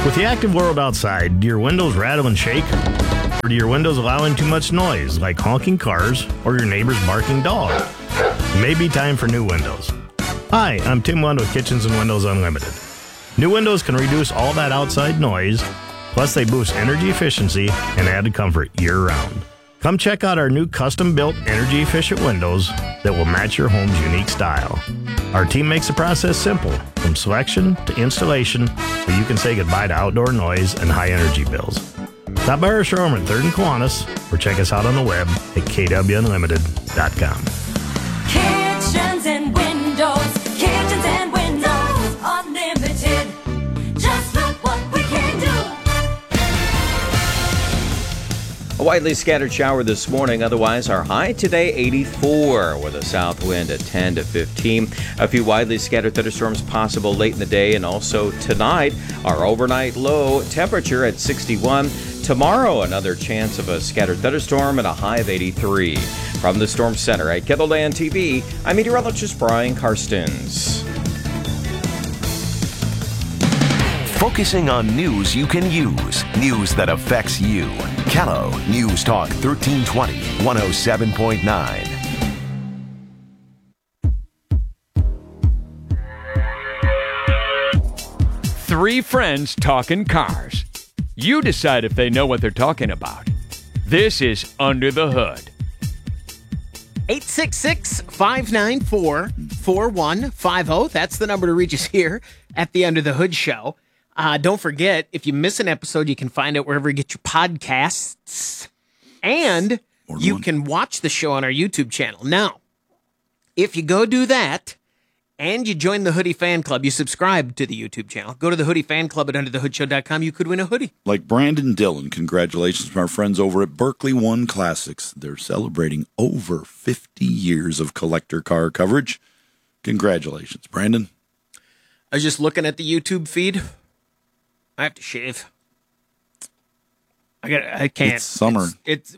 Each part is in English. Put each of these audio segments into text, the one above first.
With the active world outside, do your windows rattle and shake? Or do your windows allow in too much noise, like honking cars or your neighbor's barking dog? It may be time for new windows. Hi, I'm Tim Lund with Kitchens and Windows Unlimited. New windows can reduce all that outside noise, plus they boost energy efficiency and added comfort year-round. Come check out our new custom-built energy-efficient windows that will match your home's unique style. Our team makes the process simple, from selection to installation, so you can say goodbye to outdoor noise and high-energy bills. Stop by our showroom at 3rd and Kiwanis, or check us out on the web at kwunlimited.com. Kitchens and Windows Unlimited. Just look what we can do. A widely scattered shower this morning. Otherwise, our high today, 84, with a south wind at 10 to 15. A few widely scattered thunderstorms possible late in the day, and also tonight, our overnight low temperature at 61. Tomorrow, another chance of a scattered thunderstorm and a high of 83. From the Storm Center at KENDLE-LAND TV, I'm meteorologist Brian Karstens. Focusing on news you can use. News that affects you. Kello News Talk 1320, 107.9. Three friends talking cars. You decide if they know what they're talking about. This is Under the Hood. 866-594-4150. That's the number to reach us here at the Under the Hood Show. Don't forget, if you miss an episode, you can find it wherever you get your podcasts. And you can watch the show on our YouTube channel. Now, if you go do that and you join the Hoodie Fan Club, you subscribe to the YouTube channel, go to the Hoodie Fan Club at underthehoodshow.com, you could win a hoodie. Like Brandon Dillon, congratulations from our friends over at Berkeley One Classics. They're celebrating over 50 years of collector car coverage. Congratulations, Brandon. I was just looking at the YouTube feed. I have to shave. I can't. It's summer.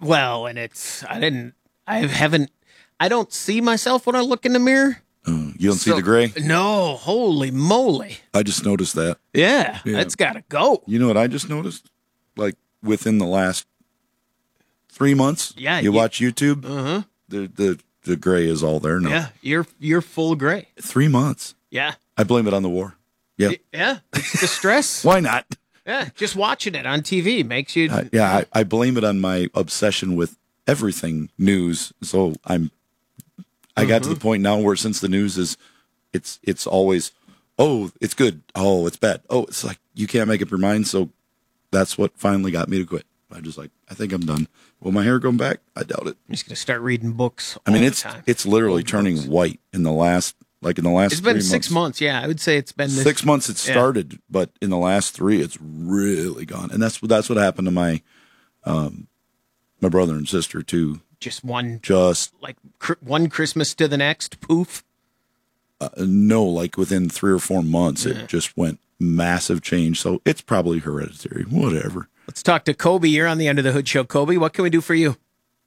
I don't see myself when I look in the mirror. You don't see the gray? No, holy moly. I just noticed that. Yeah. That's got to go. You know what I just noticed? Like within the last 3 months, you watch YouTube, the gray is all there now. Yeah, you're full gray. 3 months. Yeah. I blame it on the war. Yeah. Yeah, it's the stress. Why not? Yeah, just watching it on TV makes you... I blame it on my obsession with everything news. So I got to the point now where since the news is, it's always, oh, it's good. Oh, it's bad. Oh, it's like, you can't make up your mind. So that's what finally got me to quit. I just I think I'm done. Will my hair come back? I doubt it. I'm just going to start reading books it's literally turning white in the last... It's been 6 months. Yeah, I would say it's been 6 months. It started, but in the last 3, it's really gone. And that's what happened to my my brother and sister too. One Christmas to the next. Poof. No, like within 3 or 4 months, it just went massive change. So it's probably hereditary. Whatever. Let's talk to Kobe. You're on the Under the Hood Show. Kobe, what can we do for you?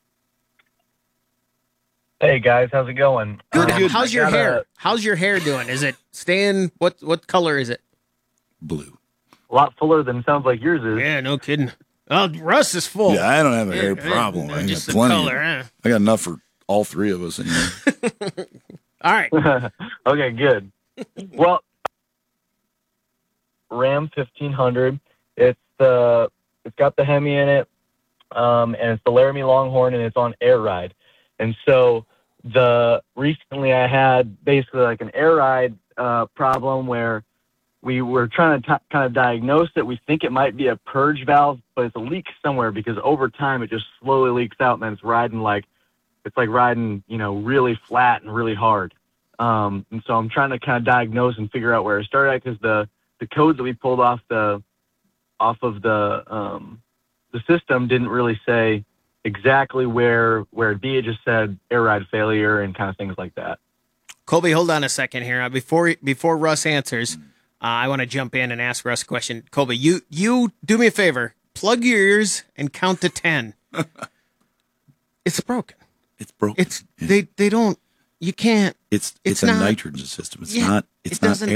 Hey guys, how's it going? Good. How's your hair? How's your hair doing? Is it staying? What color is it? Blue. A lot fuller than sounds like yours is. Yeah, no kidding. Oh, Russ is full. Yeah, I don't have a hair problem. I got plenty. I got enough for all 3 of us in here. All right. Okay, good. Well, Ram 1500. It's got the Hemi in it, and it's the Laramie Longhorn, and it's on air ride. And so recently I had basically like an air ride problem where we were trying to kind of diagnose it. We think it might be a purge valve, but it's a leak somewhere because over time it just slowly leaks out, and then it's riding really flat and really hard. And so I'm trying to kind of diagnose and figure out where it started at, because the codes that we pulled off of the system didn't really say exactly where it'd be. It just said air ride failure and kind of things like that. Colby, hold on a second here. Before Russ answers, I want to jump in and ask Russ a question. Colby, you do me a favor. Plug your ears and count to 10. It's broken. It's broken. They don't. You can't. It's a nitrogen system. It's not air.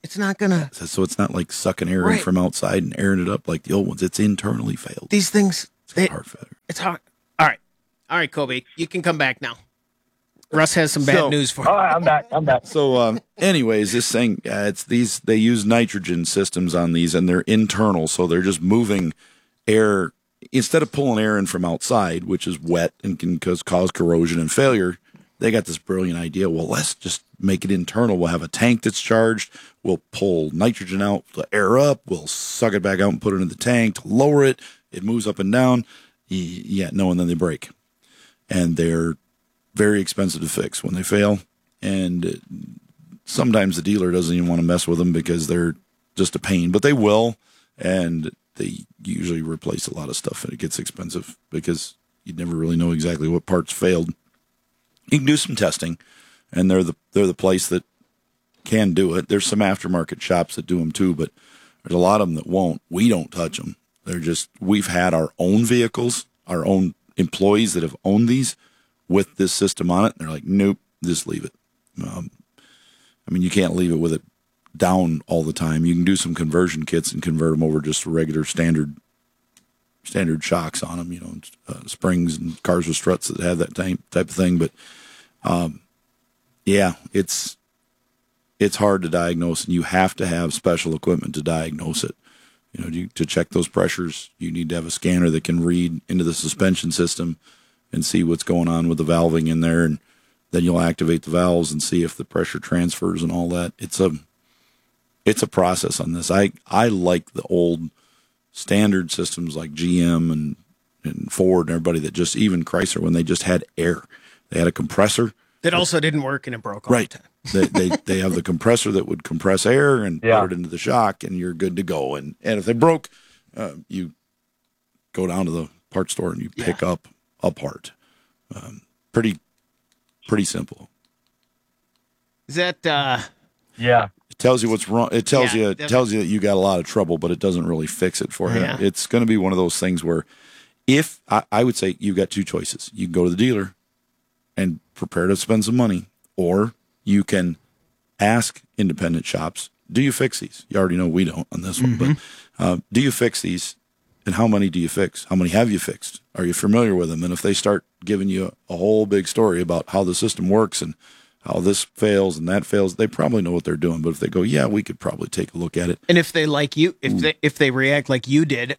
It's not gonna. So it's not like sucking air in Right. from outside and airing it up like the old ones. It's internally failed. These things. It's heart failure. It's hard. All right, Kobe, you can come back now. Russ has some bad So- news for All you. right, I'm back. So, anyways, this thing, it's these, they use nitrogen systems on these and they're internal. So they're just moving air instead of pulling air in from outside, which is wet and can cause corrosion and failure. They got this brilliant idea. Well, let's just make it internal. We'll have a tank that's charged. We'll pull nitrogen out to air up. We'll suck it back out and put it in the tank to lower it. It moves up and down. And then they break. And they're very expensive to fix when they fail. And sometimes the dealer doesn't even want to mess with them because they're just a pain, but they will. And they usually replace a lot of stuff and it gets expensive because you never really know exactly what parts failed. You can do some testing and they're the place that can do it. There's some aftermarket shops that do them too, but there's a lot of them that won't. We don't touch them. We've had our own vehicles, our own employees that have owned these with this system on it. And they're like, nope, just leave it. You can't leave it with it down all the time. You can do some conversion kits and convert them over just to regular standard shocks on them, springs and cars with struts that have that type of thing. But, it's hard to diagnose and you have to have special equipment to diagnose it. To check those pressures, you need to have a scanner that can read into the suspension system and see what's going on with the valving in there. And then you'll activate the valves and see if the pressure transfers and all that. It's a process on this. I like the old standard systems like GM and Ford and everybody that just, even Chrysler, when they just had air, they had a compressor That also didn't work and it broke all right. the time. They have the compressor that would compress air and Yeah. put it into the shock, and you're good to go. And if they broke, you go down to the parts store and you pick up a part. Pretty simple. Is that Yeah. It tells you what's wrong. It tells Yeah, you that you got a lot of trouble, but it doesn't really fix it for you. Yeah. It's going to be one of those things where, if I would say you've got two choices, you can go to the dealer and prepare to spend some money, or you can ask independent shops, do you fix these? You already know we don't on this one, but do you fix these? And how many do you fix? How many have you fixed? Are you familiar with them? And if they start giving you a whole big story about how the system works and how this fails and that fails, they probably know what they're doing. But if they go, yeah, we could probably take a look at it. and if they like you, if they react like you did,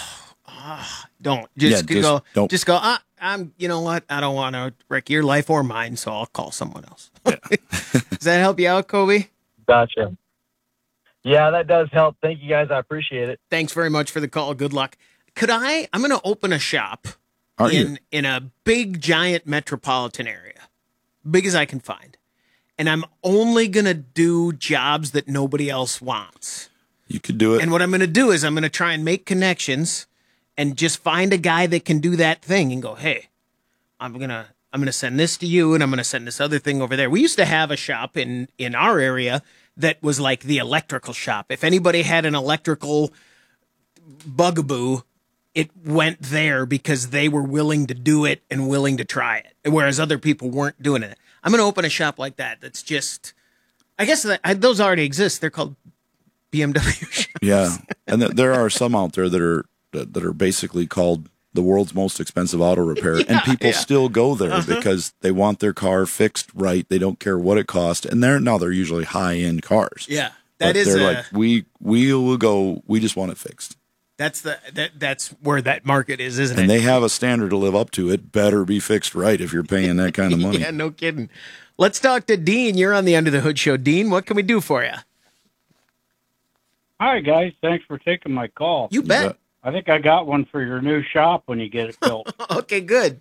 don't don't. just go. I'm. You know what? I don't want to wreck your life or mine, so I'll call someone else. Does that help you out, Kobe? Gotcha. Yeah, that does help. Thank you guys. I appreciate it. Thanks very much for the call. Good luck. I'm going to open a shop Are you? in a big, giant metropolitan area, big as I can find, and I'm only going to do jobs that nobody else wants. You could do it. And what I'm going to do is I'm going to try and make connections and just find a guy that can do that thing and go, hey, I'm going to send this to you and I'm going to send this other thing over there. We used to have a shop in our area that was like the electrical shop. If anybody had an electrical bugaboo, it went there because they were willing to do it and willing to try it, whereas other people weren't doing it. I'm going to open a shop like that. That's just, I guess those already exist. They're called BMW shops. Yeah, and there are some out there that are basically called the world's most expensive auto repair, and people still go there because they want their car fixed right. They don't care what it costs, and they're usually high end cars. Yeah, But they're like, we will go. We just want it fixed, that's where that market is, isn't and it? they have a standard to live up to. It better be fixed right if you're paying that kind of money. Yeah, no kidding. Let's talk to Dean. You're on the Under the Hood Show. Dean, what can we do for you? Hi, guys. Thanks for taking my call. You bet. I think I got one for your new shop when you get it built. Okay, good.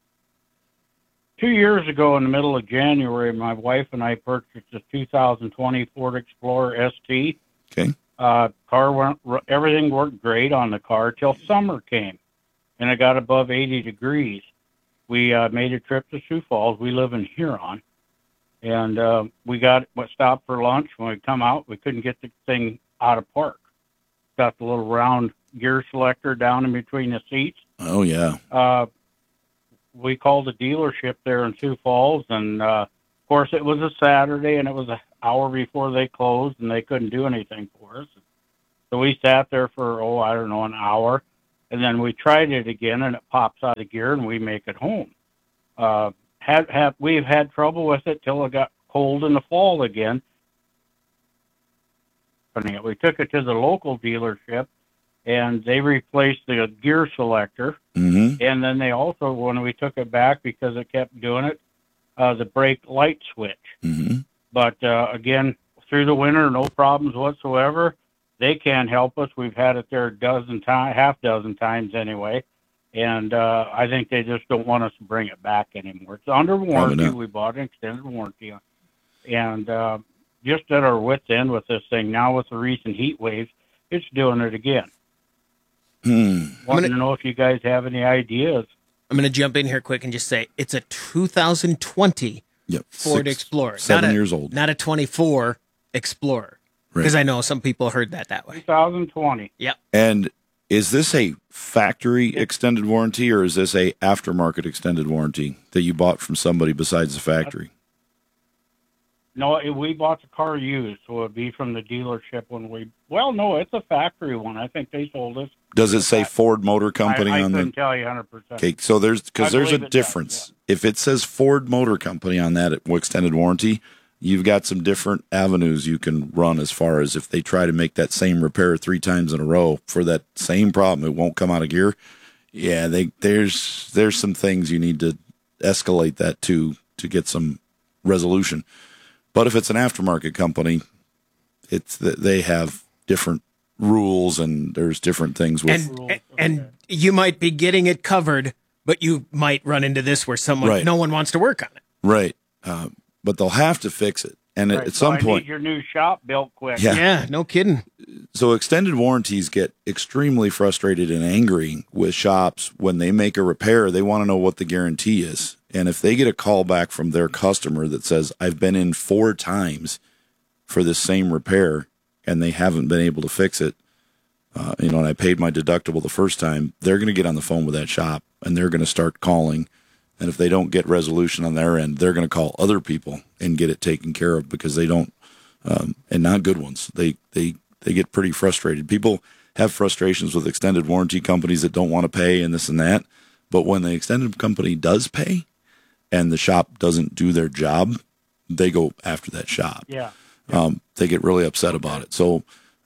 2 years ago, in the middle of January, my wife and I purchased a 2020 Ford Explorer ST. Okay. Everything worked great on the car till summer came, and it got above 80 degrees. We made a trip to Sioux Falls. We live in Huron, and we stopped for lunch. When we come out, we couldn't get the thing out of park. Got the little round gear selector down in between the seats. Oh yeah. We called the dealership there in Sioux Falls, and of course it was a Saturday, and it was hour before they closed, and they couldn't do anything for us. So we sat there for, I don't know, an hour, and then we tried it again, and it pops out of gear, and we make it home. We've had trouble with it till it got cold in the fall again. We took it to the local dealership, and they replaced the gear selector. Mm-hmm. And then they also, when we took it back because it kept doing it, the brake light switch. Mm-hmm. But again, through the winter, no problems whatsoever. They can't help us. We've had it there half dozen times anyway. And I think they just don't want us to bring it back anymore. It's under warranty. We bought an extended warranty. And just at our wit's end with this thing. Now with the recent heat waves, it's doing it again. Wanted to know if you guys have any ideas. I'm going to jump in here quick and just say it's a 2020 Ford Explorer. 7 years old. Not a 24 Explorer. Because I know some people heard that way. 2020. Yep. And is this a factory extended warranty, or is this a aftermarket extended warranty that you bought from somebody besides the factory? No, we bought the car used, so it'd be from the dealership when we. Well, no, it's a factory one. I think they sold us. Does it say Ford Motor Company I on couldn't tell you 100%. Okay, so there's a it difference. does, If it says Ford Motor Company on that extended warranty, you've got some different avenues you can run as far as if they try to make that same repair 3 times in a row for that same problem, it won't come out of gear. Yeah, there's some things you need to escalate that to get some resolution. But if it's an aftermarket company, they have different rules and there's different things with. And you might be getting it covered, but you might run into this where no one wants to work on it. Right. But they'll have to fix it. And at some point, I need your new shop built quick. Yeah, no kidding. So extended warranties get extremely frustrated and angry with shops when they make a repair. They want to know what the guarantee is. And if they get a call back from their customer that says, I've been in 4 times for this same repair and they haven't been able to fix it, and I paid my deductible the first time, they're going to get on the phone with that shop and they're going to start calling. And if they don't get resolution on their end, they're going to call other people and get it taken care of because they don't, and not good ones. They get pretty frustrated. People have frustrations with extended warranty companies that don't want to pay and this and that. But when the extended company does pay and the shop doesn't do their job, they go after that shop. Yeah. They get really upset about it. So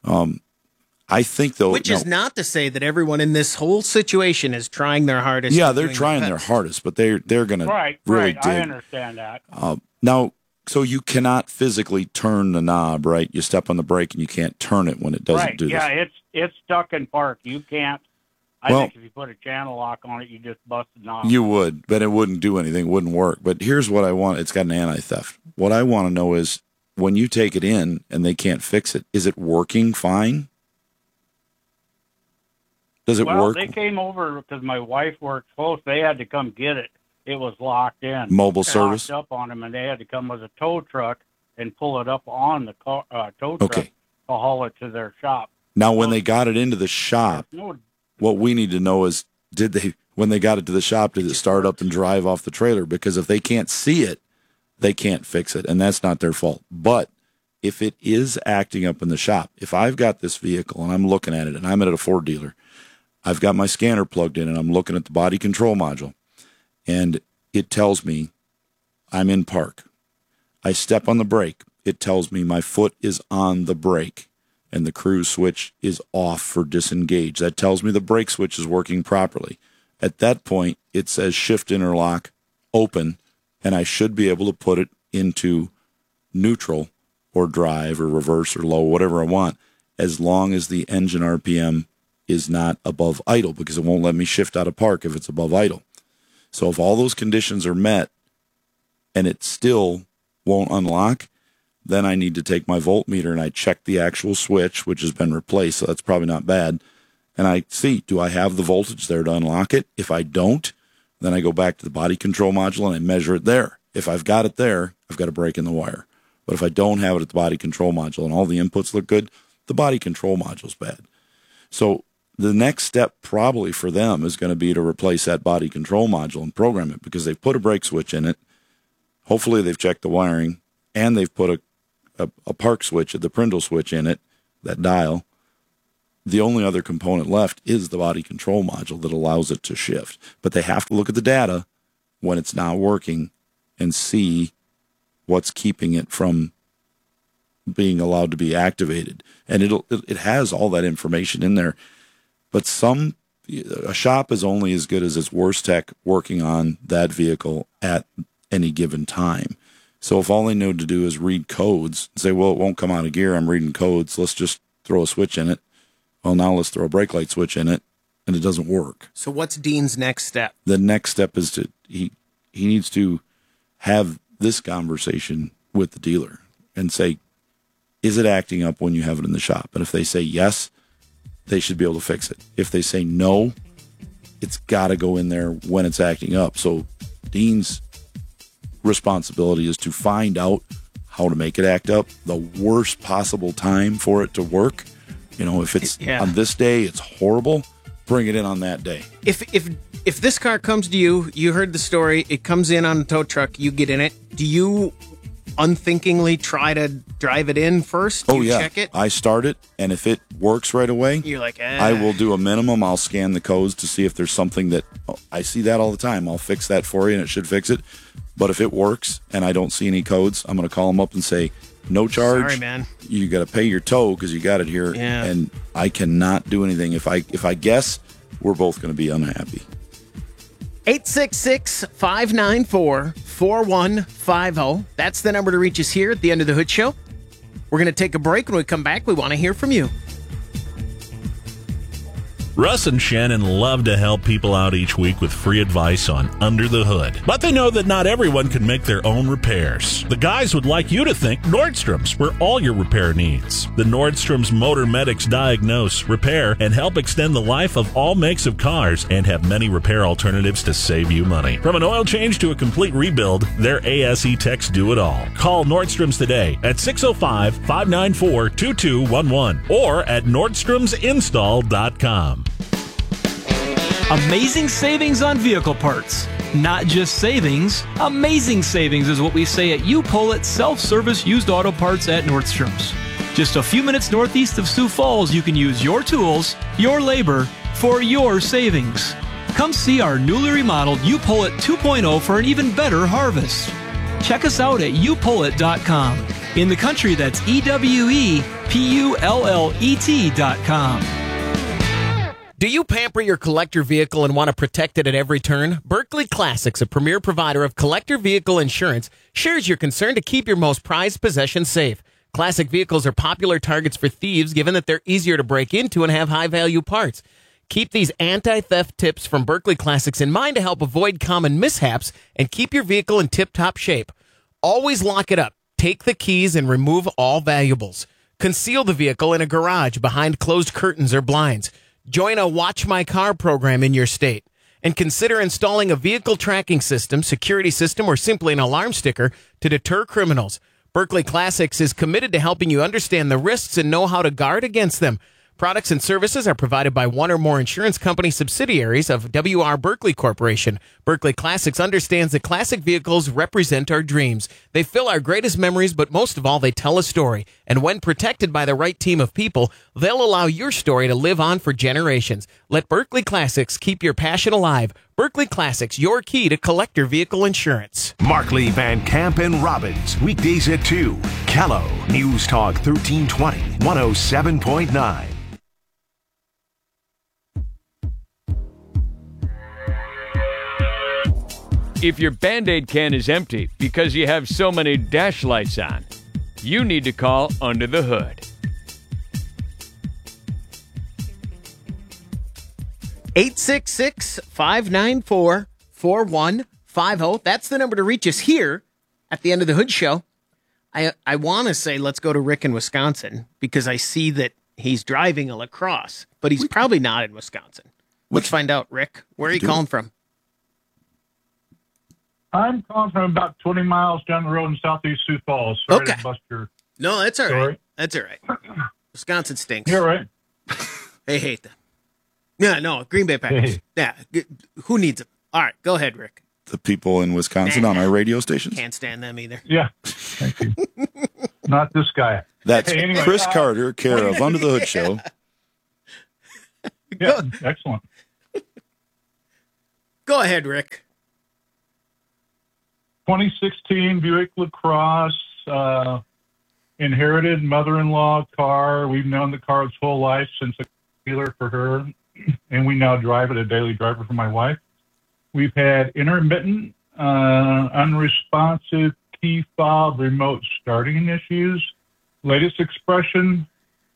I think, though... Which is not to say that everyone in this whole situation is trying their hardest. Yeah, they're trying their hardest, but they're going to really dig. I understand that. Now, so you cannot physically turn the knob, right? You step on the brake and you can't turn it when it doesn't do this. Yeah, it's stuck in park. You can't. I think if you put a channel lock on it, you just bust the knob. You would, but it wouldn't do anything. It wouldn't work. But here's what I want. It's got an anti-theft. What I want to know is when you take it in and they can't fix it, is it working fine? Does it work? They came over because my wife works close. They had to come get it. It was locked in. Mobile service? Locked up on them, and they had to come with a tow truck and pull it up on the tow truck to haul it to their shop. Now, when they got it into the shop, what we need to know is, when they got it to the shop, did it start up and drive off the trailer? Because if they can't see it, they can't fix it, and that's not their fault. But if it is acting up in the shop, if I've got this vehicle and I'm looking at it and I'm at a Ford dealer, I've got my scanner plugged in and I'm looking at the body control module, and it tells me I'm in park. I step on the brake. It tells me my foot is on the brake and the cruise switch is off for disengage. That tells me the brake switch is working properly. At that point, it says shift interlock open, and I should be able to put it into neutral or drive or reverse or low, whatever I want, as long as the engine RPM is not above idle, because it won't let me shift out of park if it's above idle. So if all those conditions are met and it still won't unlock, then I need to take my voltmeter and I check the actual switch, which has been replaced, so that's probably not bad. And I see, do I have the voltage there to unlock it? If I don't, then I go back to the body control module and I measure it there. If I've got it there, I've got a break in the wire. But if I don't have it at the body control module and all the inputs look good, the body control module's bad. So the next step probably for them is going to be to replace that body control module and program it, because they've put a brake switch in it. Hopefully they've checked the wiring and they've put a a park switch, the Prindle switch in it, that dial. The only other component left is the body control module that allows it to shift. But they have to look at the data when it's not working and see what's keeping it from being allowed to be activated. And it has all that information in there. But a shop is only as good as its worst tech working on that vehicle at any given time. So if all they know to do is read codes and say, well, it won't come out of gear, I'm reading codes, let's just throw a switch in it. Well, now let's throw a brake light switch in it, and it doesn't work. So what's Dean's next step? The next step is he needs to have this conversation with the dealer and say, is it acting up when you have it in the shop? And if they say yes, they should be able to fix it. If they say no, it's got to go in there when it's acting up. So Dean's responsibility is to find out how to make it act up, the worst possible time for it to work. You know, if it's on this day, it's horrible, bring it in on that day. If this car comes to you, you heard the story, it comes in on a tow truck, you get in it, do you unthinkingly try to drive it in first? Do you check it? I start it, and if it works right away, you're like, I will do a minimum. I'll scan the codes to see if there's something that I see that all the time. I'll fix that for you, and it should fix it. But if it works and I don't see any codes, I'm going to call them up and say, no charge. Sorry, man. You got to pay your tow because you got it here, and I cannot do anything. If I guess, we're both going to be unhappy. 866-594-4150. That's the number to reach us here at the End of the Hood Show. We're going to take a break. When we come back, we want to hear from you. Russ and Shannon love to help people out each week with free advice on Under the Hood. But they know that not everyone can make their own repairs. The guys would like you to think Nordstrom's for all your repair needs. The Nordstrom's Motor Medics diagnose, repair, and help extend the life of all makes of cars and have many repair alternatives to save you money. From an oil change to a complete rebuild, their ASE techs do it all. Call Nordstrom's today at 605-594-2211 or at nordstromsinstall.com. Amazing savings on vehicle parts. Not just savings, amazing savings is what we say at U-Pull self-service used auto parts at Nordstrom's. Just a few minutes northeast of Sioux Falls, you can use your tools, your labor, for your savings. Come see our newly remodeled U-Pull 2.0 for an even better harvest. Check us out at youpullit.com. In the country, that's EWEPULLET.com. Do you pamper your collector vehicle and want to protect it at every turn? Berkley Classics, a premier provider of collector vehicle insurance, shares your concern to keep your most prized possession safe. Classic vehicles are popular targets for thieves given that they're easier to break into and have high-value parts. Keep these anti-theft tips from Berkley Classics in mind to help avoid common mishaps and keep your vehicle in tip-top shape. Always lock it up. Take the keys and remove all valuables. Conceal the vehicle in a garage behind closed curtains or blinds. Join a Watch My Car program in your state. And consider installing a vehicle tracking system, security system, or simply an alarm sticker to deter criminals. Berkley Classics is committed to helping you understand the risks and know how to guard against them. Products and services are provided by one or more insurance company subsidiaries of W.R. Berkley Corporation. Berkley Classics understands that classic vehicles represent our dreams. They fill our greatest memories, but most of all, they tell a story. And when protected by the right team of people, they'll allow your story to live on for generations. Let Berkley Classics keep your passion alive. Berkley Classics, your key to collector vehicle insurance. Markley, Van Camp, and Robbins, weekdays at 2. Callow, News Talk 1320, 107.9. If your Band-Aid can is empty because you have so many dash lights on, you need to call Under the Hood. 866-594-4150. That's the number to reach us here at the End of the Hood Show. I want to say let's go to Rick in Wisconsin because I see that he's driving a LaCrosse, but he's probably not in Wisconsin. Let's find out, Rick. Where are you calling from? I'm calling from about 20 miles down the road in southeast Sioux Falls. Sorry to bust your No, that's all story. right. That's all right. Wisconsin stinks. You're right. They hate them. Yeah, no, Green Bay Packers. Yeah, who needs them? All right, go ahead, Rick. The people in Wisconsin on our radio stations? Can't stand them either. Yeah. Thank you. Not this guy. That's Hey, anyway, Chris Carter, care of Under the Hood Show. Yeah, excellent. Go ahead, Rick. 2016 Buick LaCrosse, inherited mother-in-law car. We've known the car its whole life since a dealer for her, and we now drive it, a daily driver for my wife. We've had intermittent, unresponsive key fob remote starting issues. Latest expression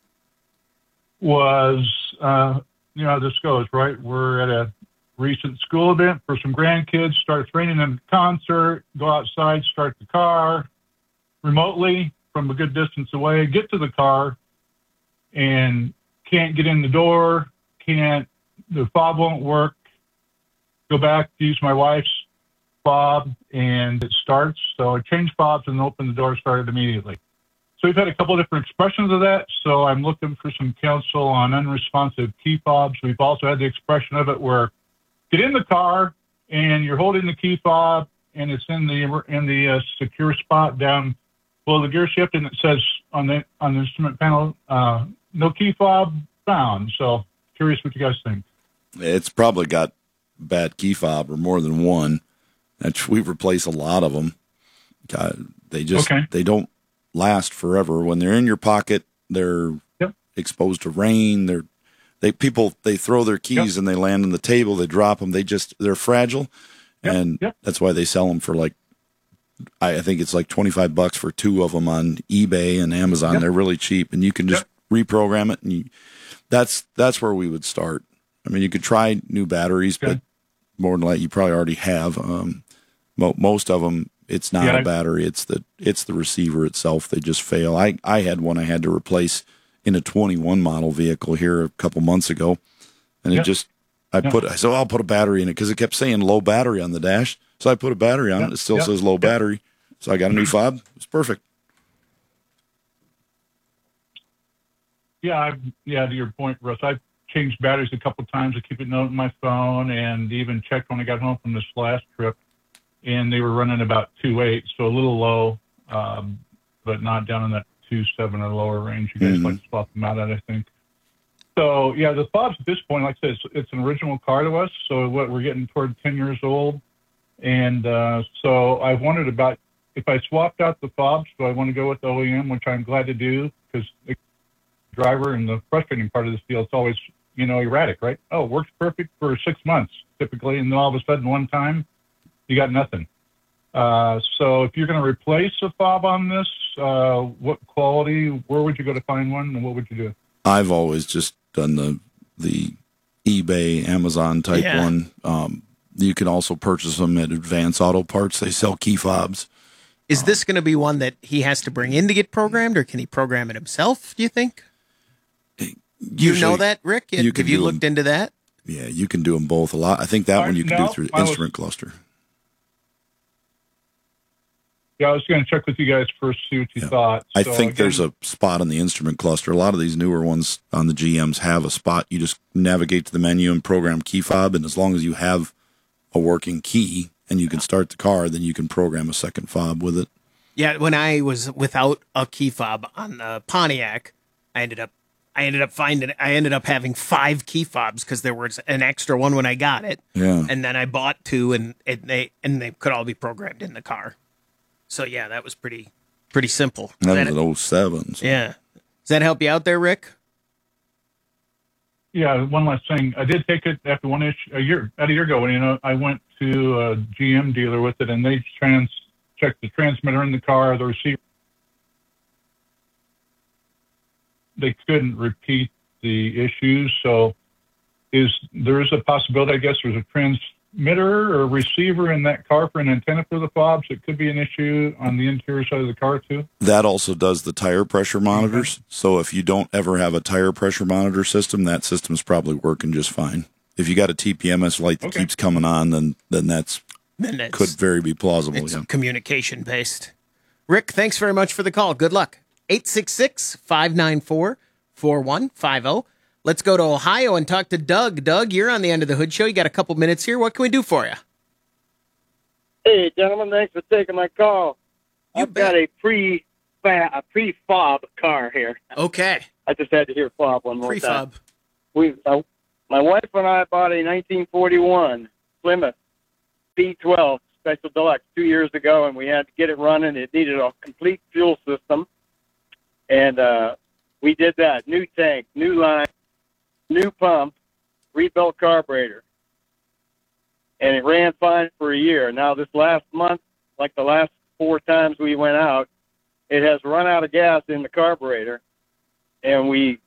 was, you know how this goes, right? We're at a recent school event for some grandkids, starts raining in the concert, go outside, start the car remotely from a good distance away, get to the car, and can't get in the door, the fob won't work, go back to use my wife's fob, and it starts. So I changed fobs and opened the door, started immediately. So we've had a couple of different expressions of that. So I'm looking for some counsel on unresponsive key fobs. We've also had the expression of it where get in the car and you're holding the key fob and it's in the secure spot down below the gear shift, and it says on the instrument panel, no key fob found. So curious what you guys think. It's probably got bad key fob or more than one. We've replaced a lot of them. They don't last forever. When they're in your pocket, they're exposed to rain. They throw their keys and they land on the table. They drop them. They're fragile, and that's why they sell them for like, I think it's like $25 for two of them on eBay and Amazon. They're really cheap, and you can just reprogram it. And that's where we would start. I mean, you could try new batteries, but more than likely you probably already have. Most of them, it's not a battery. It's the receiver itself. They just fail. I had one I had to replace in a 21 model vehicle here a couple months ago, and I said, I'll put a battery in it because it kept saying low battery on the dash. So I put a battery on it. It still says low battery. So I got a new fob. It's perfect. To your point, Russ, I've changed batteries a couple of times. I keep a note on my phone and even checked when I got home from this last trip, and they were running about 2.8, so a little low, but not down in that 2.7 or lower range. You guys like to swap them out at, I think. So, the fobs at this point, like I said, it's an original car to us, so we're getting toward 10 years old. And so I wondered about if I swapped out the fobs, do I want to go with the OEM, which I'm glad to do, because the driver and the frustrating part of this deal, it's always, erratic, right? Oh, it works perfect for 6 months, typically, and then all of a sudden one time, you got nothing. So if you're going to replace a fob on this, what quality, where would you go to find one, and what would you do? I've always just done the eBay, Amazon type one. You can also purchase them at Advance Auto Parts. They sell key fobs. Is this going to be one that he has to bring in to get programmed, or can he program it himself, do you think? You know that, Rick? Have you looked into that? Yeah, you can do them both a lot. I think that one you can do through Instrument Cluster. Yeah, I was going to check with you guys first, see what you thought. I think there's a spot on the Instrument Cluster. A lot of these newer ones on the GMs have a spot. You just navigate to the menu and program key fob, and as long as you have a working key and you can start the car, then you can program a second fob with it. Yeah, when I was without a key fob on the Pontiac, I ended up having 5 key fobs because there was an extra one when I got it. Yeah. And then I bought 2 and they could all be programmed in the car. So yeah, that was pretty simple. That was an 07. So. Yeah. Does that help you out there, Rick? Yeah, one last thing. I did take it after about a year ago. I went to a GM dealer with it, and they checked the transmitter in the car, the receiver. They couldn't repeat the issues, so there is a possibility, I guess, there's a transmitter or receiver in that car for an antenna for the fobs. It could be an issue on the interior side of the car, too. That also does the tire pressure monitors. Okay. So if you don't ever have a tire pressure monitor system, that system's probably working just fine. If you got a TPMS light that keeps coming on, then that's could very be plausible. It's communication based. Rick, thanks very much for the call. Good luck. 866-594-4150. Let's go to Ohio and talk to Doug. Doug, you're on the End of the Hood Show. You got a couple minutes here. What can we do for you? Hey, gentlemen, thanks for taking my call. I've got a pre-fob car here. Okay. I just had to hear fob one more time. Pre-fob. My wife and I bought a 1941 Plymouth B12 Special Deluxe 2 years ago, and we had to get it running. It needed a complete fuel system, and we did that. New tank, new line, new pump, rebuilt carburetor, and it ran fine for a year. Now this last month, like the last 4 times we went out, it has run out of gas in the carburetor, and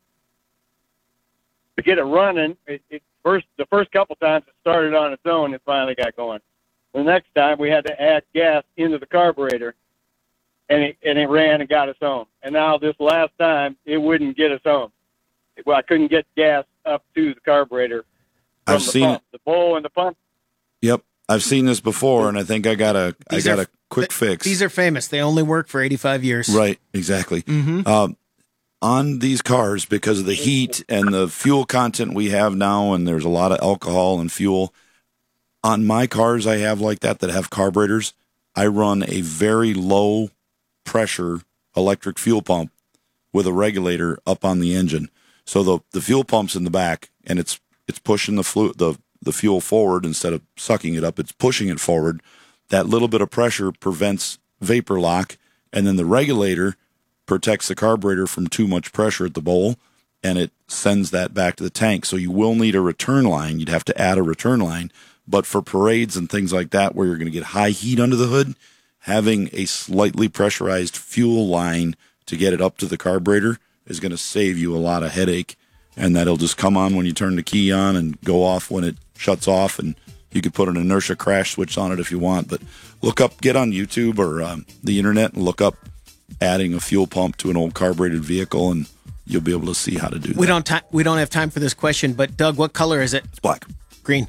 to get it running, the first couple times it started on its own, it finally got going. The next time we had to add gas into the carburetor, and it ran and got us home. And now this last time, it wouldn't get us home. Well, I couldn't get gas up to the carburetor from I've seen pump. The bowl and the pump. Yep, I've seen this before, and I think I got a quick fix. These are famous. They only work for 85 years. Right, exactly. Mm-hmm. On these cars, because of the heat and the fuel content we have now, and there's a lot of alcohol and fuel, on my cars I have like that have carburetors, I run a very low pressure electric fuel pump with a regulator up on the engine. So the fuel pump's in the back, and it's pushing the fuel forward instead of sucking it up. It's pushing it forward. That little bit of pressure prevents vapor lock, and then the regulator protects the carburetor from too much pressure at the bowl, and it sends that back to the tank. So you will need a return line. You'd have to add a return line. But for parades and things like that, where you're going to get high heat under the hood, having a slightly pressurized fuel line to get it up to the carburetor is going to save you a lot of headache. And that'll just come on when you turn the key on and go off when it shuts off. And you could put an inertia crash switch on it if you want. But get on YouTube or the internet and look up adding a fuel pump to an old carbureted vehicle, and you'll be able to see how to do that. We don't have time for this question, but Doug, what color is it? It's black. Green.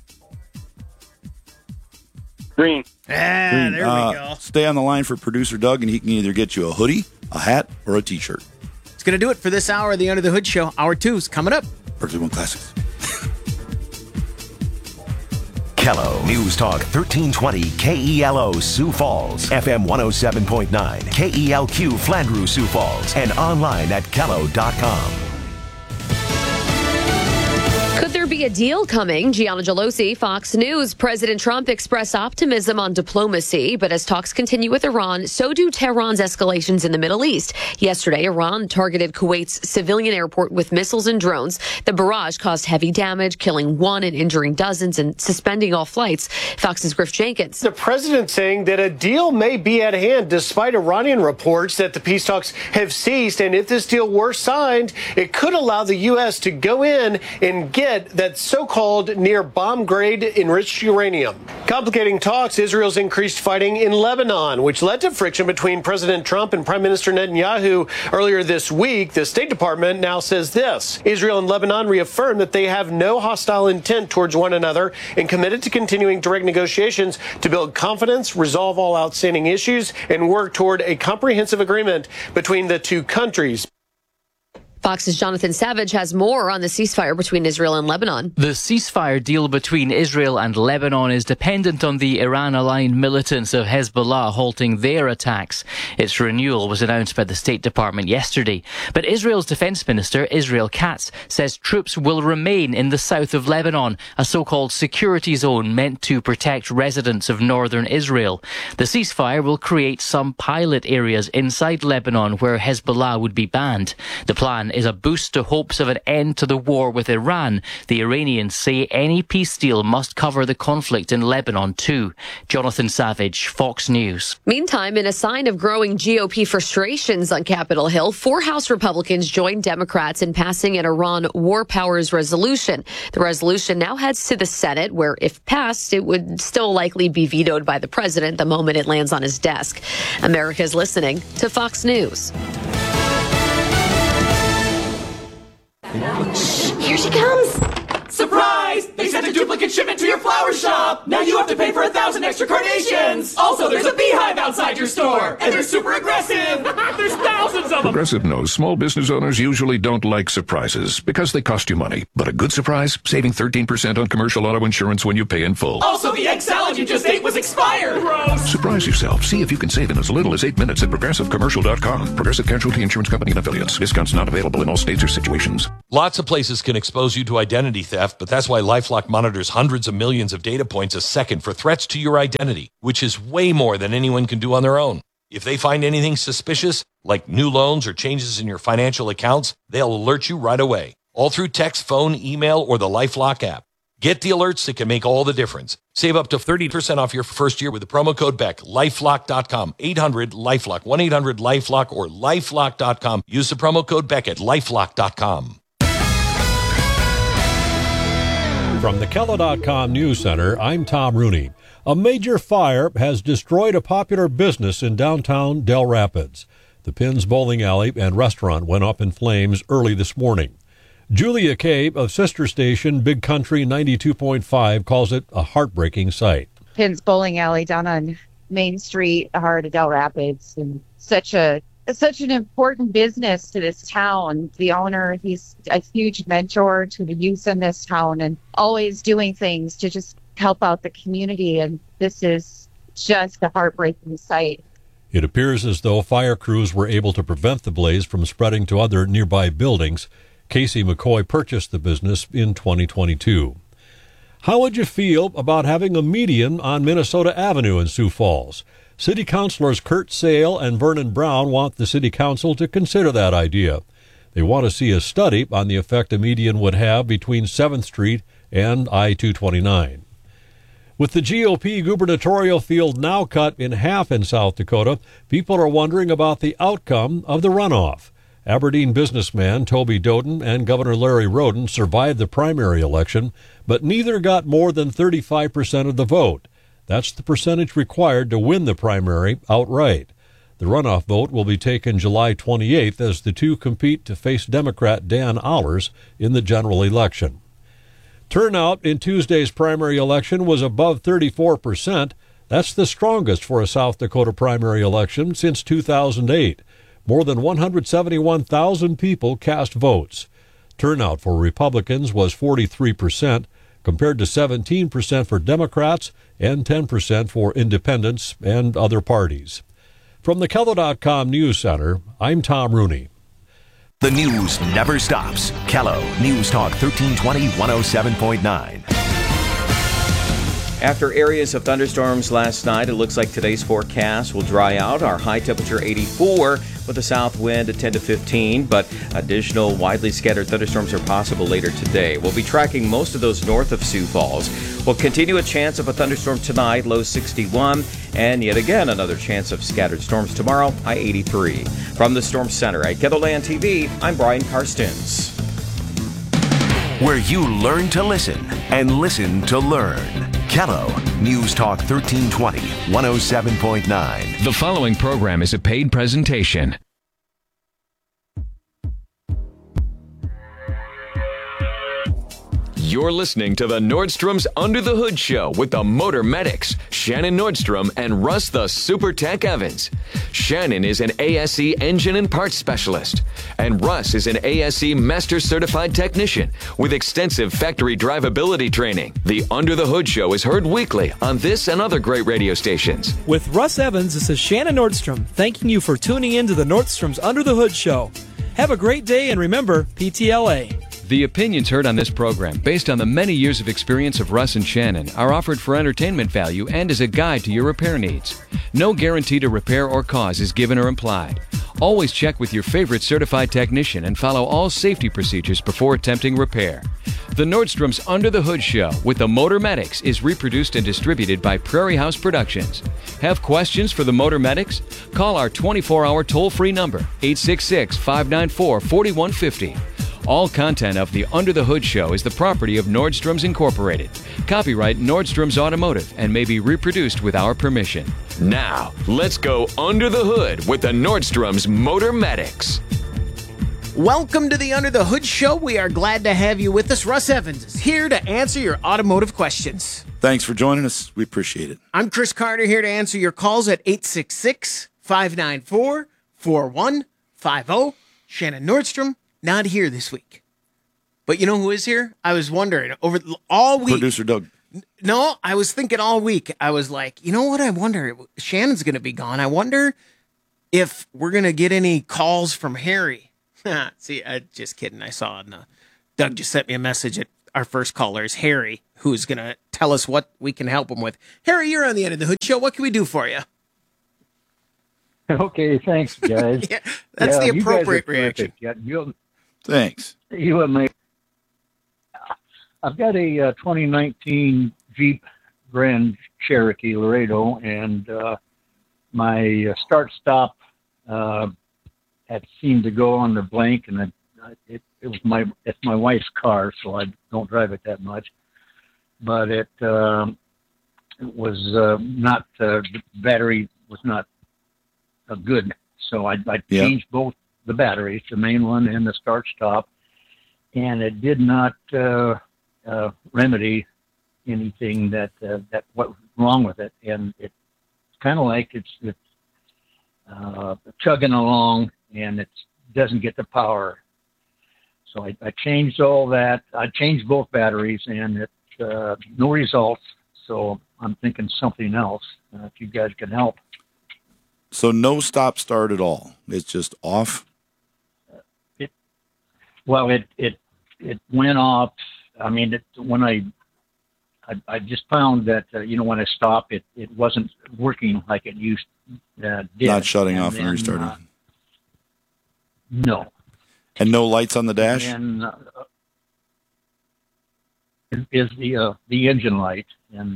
Green. There we go. Stay on the line for producer Doug, and he can either get you a hoodie, a hat, or a T-shirt. It's going to do it for this hour of the Under the Hood Show. Hour 2's coming up. Berkeley One Classics. Kello News Talk 1320 KELO Sioux Falls, FM 107.9 KELQ Flandreau Sioux Falls, and online at kello.com. Could there be a deal coming? Gianna Gelosi, Fox News. President Trump expressed optimism on diplomacy, but as talks continue with Iran, so do Tehran's escalations in the Middle East. Yesterday, Iran targeted Kuwait's civilian airport with missiles and drones. The barrage caused heavy damage, killing 1 and injuring dozens and suspending all flights. Fox's Griff Jenkins. The president saying that a deal may be at hand despite Iranian reports that the peace talks have ceased. And if this deal were signed, it could allow the U.S. to go in and get that so-called near bomb-grade enriched uranium. Complicating talks, Israel's increased fighting in Lebanon, which led to friction between President Trump and Prime Minister Netanyahu earlier this week. The State Department now says this: Israel and Lebanon reaffirmed that they have no hostile intent towards one another and committed to continuing direct negotiations to build confidence, resolve all outstanding issues, and work toward a comprehensive agreement between the two countries. Fox's Jonathan Savage has more on the ceasefire between Israel and Lebanon. The ceasefire deal between Israel and Lebanon is dependent on the Iran-aligned militants of Hezbollah halting their attacks. Its renewal was announced by the State Department yesterday. But Israel's Defense Minister, Israel Katz, says troops will remain in the south of Lebanon, a so-called security zone meant to protect residents of northern Israel. The ceasefire will create some pilot areas inside Lebanon where Hezbollah would be banned. The plan is a boost to hopes of an end to the war with Iran. The Iranians say any peace deal must cover the conflict in Lebanon too. Jonathan Savage, Fox News. Meantime, in a sign of growing GOP frustrations on Capitol Hill, 4 House Republicans joined Democrats in passing an Iran war powers resolution. The resolution now heads to the Senate, where if passed, it would still likely be vetoed by the president the moment it lands on his desk. America's listening to Fox News. Here she comes. Surprise! They said sent a duplicate shipment to your flower shop. Now you have to pay for 1,000 extra carnations. Also, there's a beehive outside your store, and they're super aggressive. There's thousands of them. Progressive knows small business owners usually don't like surprises because they cost you money. But a good surprise, saving 13% on commercial auto insurance when you pay in full. Also, the egg salad you just ate was expired. Gross. Surprise yourself. See if you can save in as little as 8 minutes at ProgressiveCommercial.com. Progressive Casualty Insurance Company and Affiliates. Discounts not available in all states or situations. Lots of places can expose you to identity theft, but that's why LifeLock monitors hundreds of millions of data points a second for threats to your identity, which is way more than anyone can do on their own. If they find anything suspicious, like new loans or changes in your financial accounts, they'll alert you right away, all through text, phone, email, or the LifeLock app. Get the alerts that can make all the difference. Save up to 30% off your first year with the promo code BECK. LifeLock.com. 800-LifeLock. 1-800-LifeLock or LifeLock.com. Use the promo code BECK at LifeLock.com. From the Kello.com News Center, I'm Tom Rooney. A major fire has destroyed a popular business in downtown Del Rapids. The Pins Bowling Alley and restaurant went up in flames early this morning. Julia Kay of sister station Big Country 92.5 calls it a heartbreaking sight. Pins Bowling Alley down on Main Street, the heart of Del Rapids, and such an important business to this town. The owner, he's a huge mentor to the youth in this town and always doing things to just help out the community, and this is just a heartbreaking sight. It appears as though fire crews were able to prevent the blaze from spreading to other nearby buildings. Casey McCoy purchased the business in 2022. How would you feel about having a median on Minnesota Avenue in Sioux Falls? City Councilors Kurt Sale and Vernon Brown want the City Council to consider that idea. They want to see a study on the effect a median would have between 7th Street and I-229. With the GOP gubernatorial field now cut in half in South Dakota, people are wondering about the outcome of the runoff. Aberdeen businessman Toby Doden and Governor Larry Roden survived the primary election, but neither got more than 35% of the vote. That's the percentage required to win the primary outright. The runoff vote will be taken July 28th as the two compete to face Democrat Dan Allers in the general election. Turnout in Tuesday's primary election was above 34%. That's the strongest for a South Dakota primary election since 2008. More than 171,000 people cast votes. Turnout for Republicans was 43%, compared to 17% for Democrats and 10% for independents and other parties. From the Kello.com News Center, I'm Tom Rooney. The news never stops. Kello News Talk 1320 107.9. After areas of thunderstorms last night, it looks like today's forecast will dry out. Our high temperature 84 with a south wind at 10 to 15, but additional widely scattered thunderstorms are possible later today. We'll be tracking most of those north of Sioux Falls. We'll continue a chance of a thunderstorm tonight, low 61, and yet again another chance of scattered storms tomorrow, high 83. From the Storm Center at KELOLAND TV, I'm Brian Karstens. Where you learn to listen and listen to learn. Kello News Talk 1320 107.9. The following program is a paid presentation. You're listening to the Nordstrom's Under the Hood Show with the Motor Medics, Shannon Nordstrom and Russ the Super Tech Evans. Shannon is an ASE engine and parts specialist, and Russ is an ASE Master Certified Technician with extensive factory drivability training. The Under the Hood Show is heard weekly on this and other great radio stations. With Russ Evans, this is Shannon Nordstrom, thanking you for tuning in to the Nordstrom's Under the Hood Show. Have a great day, and remember, PTLA. The opinions heard on this program, based on the many years of experience of Russ and Shannon, are offered for entertainment value and as a guide to your repair needs. No guarantee to repair or cause is given or implied. Always check with your favorite certified technician and follow all safety procedures before attempting repair. The Nordstrom's Under the Hood Show with the Motor Medics is reproduced and distributed by Prairie House Productions. Have questions for the Motor Medics? Call our 24-hour toll-free number, 866-594-4150. All content of the Under the Hood Show is the property of Nordstrom's Incorporated. Copyright Nordstrom's Automotive and may be reproduced with our permission. Now, let's go under the hood with the Nordstrom's Motor Medics. Welcome to the Under the Hood Show. We are glad to have you with us. Russ Evans is here to answer your automotive questions. Thanks for joining us. We appreciate it. I'm Chris Carter here to answer your calls at 866-594-4150. Shannon Nordstrom, not here this week. But you know who is here? I was wondering over all week. Producer Doug. No, I was thinking all week. I was like, you know what? I wonder, Shannon's going to be gone. I wonder if we're going to get any calls from Harry. See, just kidding. I saw Doug just sent me a message at our first caller is Harry, who's going to tell us what we can help him with. Harry, you're on the End of the Hood Show. What can we do for you? Okay, thanks, guys. Yeah, that's the you guys are appropriate terrific. reaction. Yeah, Thanks. You and me. I've got a 2019 Jeep Grand Cherokee Laredo, and my start-stop had seemed to go on the blank, and it's my wife's car, so I don't drive it that much. But it was not the battery was not good, so I changed both the batteries, the main one and the start-stop, and it did not remedy anything that what was wrong with it, and it's kind of like it's chugging along, and it doesn't get the power. So I changed all that. I changed both batteries, and it's no results. So I'm thinking something else. If you guys can help. So no stop start at all. It's just off. It went off. I mean, when I just found that when I stop, it wasn't working like it used did. Not shutting off and restarting. No. And no lights on the dash? And is the engine light and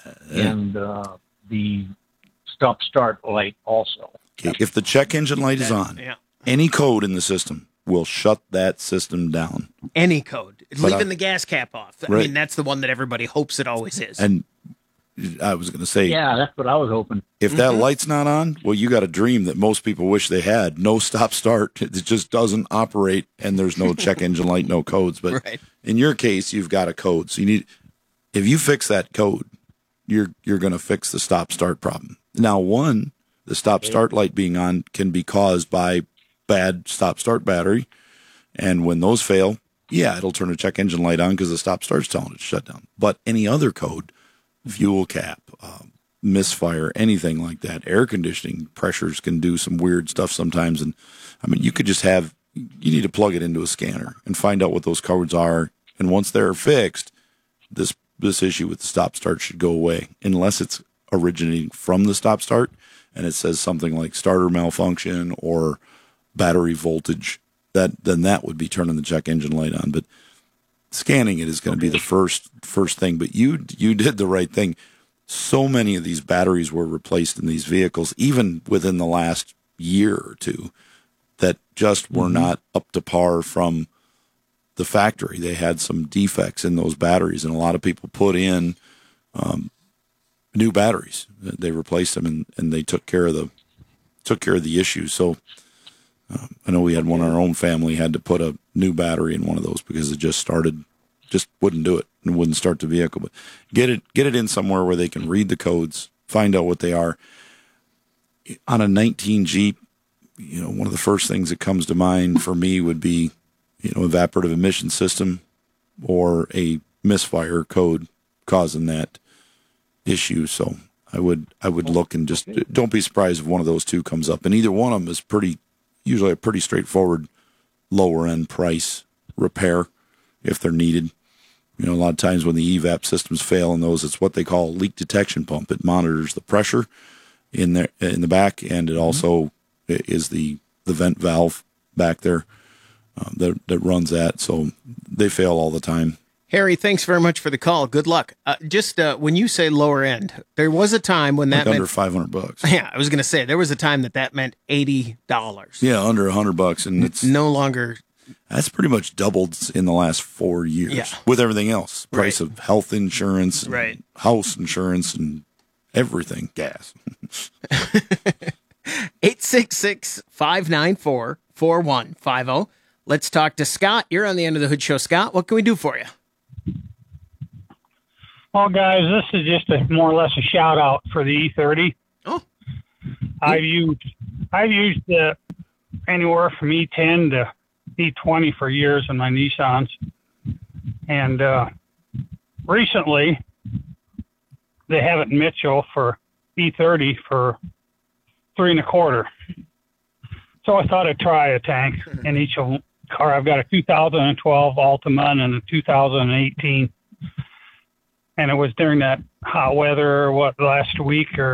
the stop start light also. Okay. If the check engine light is on, any code in the system will shut that system down. Any code. Leaving the gas cap off. I mean, that's the one that everybody hopes it always is. And I was going to say, yeah, that's what I was hoping. If that light's not on, well, you got a dream that most people wish they had. No stop start. It just doesn't operate, and there's no check engine light, no codes. But in your case, you've got a code. So if you fix that code, you're going to fix the stop start problem. Now, the stop start light being on can be caused by bad stop start battery. And when those fail, it'll turn a check engine light on because the stop start's telling it to shut down. But any other code, fuel cap, misfire, anything like that, air conditioning pressures can do some weird stuff sometimes. And I mean, you need to plug it into a scanner and find out what those codes are. And once they're fixed, this issue with the stop start should go away, unless it's originating from the stop start and it says something like starter malfunction or battery voltage. Then that would be turning the check engine light on. But scanning it is going to be the first thing. But you did the right thing. So many of these batteries were replaced in these vehicles, even within the last year or two, that just were not up to par from the factory. They had some defects in those batteries, and a lot of people put in new batteries. They replaced them, and they took care of the issues. So I know we had one in our own family had to put a new battery in one of those because it just wouldn't do it and wouldn't start the vehicle. But get it in somewhere where they can read the codes, find out what they are. On a 19 Jeep, one of the first things that comes to mind for me would be, evaporative emission system or a misfire code causing that issue. So I would look and just don't be surprised if one of those two comes up. And either one of them is usually a pretty straightforward lower end price repair if they're needed. A lot of times when the evap systems fail in those, it's what they call a leak detection pump. It monitors the pressure in the back, and it also is the vent valve back there that runs that. So they fail all the time. Harry, thanks very much for the call. Good luck. When you say lower end, there was a time when that meant under $500. Yeah, I was going to say there was a time that meant $80. Yeah, under $100, and it's no longer. That's pretty much doubled in the last 4 years with everything else. Price of health insurance, and house insurance, and everything. Gas. 866-594-4150. Let's talk to Scott. You're on the End of the Hood Show. Scott, what can we do for you? Well, guys, this is just more or less a shout out for the E30. Oh, I've used anywhere from E10 to E20 for years in my Nissans, and recently they have it in Mitchell for E30 for $3.25. So I thought I'd try a tank in each car. I've got a 2012 Altima and a 2018. And it was during that hot weather, last week or